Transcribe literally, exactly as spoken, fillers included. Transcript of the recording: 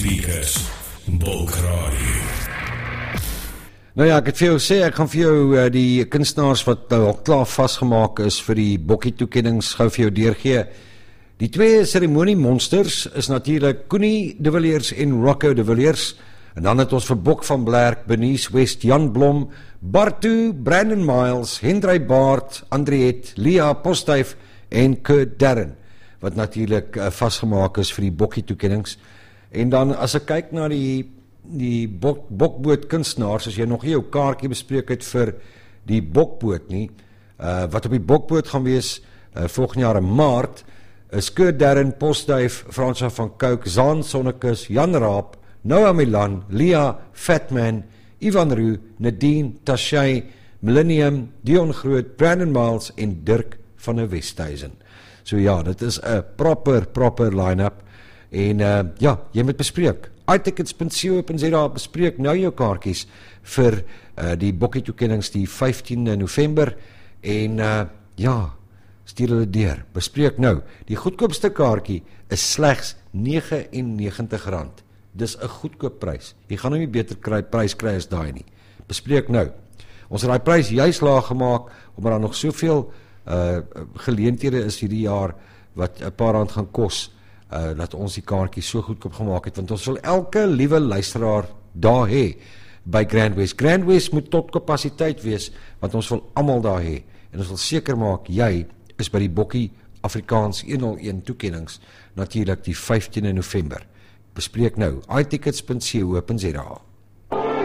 speakers, Bulk Radio. Nou ja, ek het vir jou sê, ek gaan vir jou uh, die kunstenaars wat nou al klaar vasgemaak is vir die bokkie toekennings gou vir jou deurgee. Die twee seremoniemonsters is natuurlik Koenie de Villiers en Rocco de Villiers. En dan het ons vir Bok van Blerk, Bernice West, Jan Blom, Bartu, Brandon Miles, Hendry Baard, Andriet, Lia Posthuif en Kurt Darren, wat natuurlik uh, vasgemaak is vir die bokkie toekennings. En dan as ek kyk na die die bok, bokboot kunstenaars, as jy nog nie jou kaartjie bespreek het vir die bokboot nie, uh, wat op die bokboot gaan wees uh, volgende jaar in Maart, is Kurt Darren, Posthuif, Franswa van Cooke, Zaan Sonnekus, Jan Raap, Noah Milan, Lia, Fatman, Ivan Roo, Nadine, Tashay, Millennium, Dion Groot, Brandon Miles en Dirk van der Westhuizen. So ja, dit is 'n proper, proper line-up en uh, ja, jy moet bespreek. i tickets punt co punt za bespreek nou jou kaartjies vir uh, die bokkie toekennings die vyftiende November en uh, ja, stuur hulle deur, bespreek nou. Die goedkoopste kaartjie is slegs nege en negentig rand. Dis 'n goedkoop prys. Jy gaan nou nie beter kry, prys kry as daai nie. Bespreek nou. Ons het daai prys juis laag gemaak omdat daar nog soveel uh, geleenthede is hierdie jaar wat 'n paar rand gaan kos. Uh, dat ons die kaartjies so goedkoop gemaak het, want ons wil elke liewe luisteraar daar hê by Grand West. Grand West moet tot kapasiteit wees, want ons wil almal daar hê, en ons wil seker maak, jy is by die Bokkie Afrikaans honderdeen toekennings, natuurlik die vyftiende November. Bespreek nou, i tickets punt co punt za.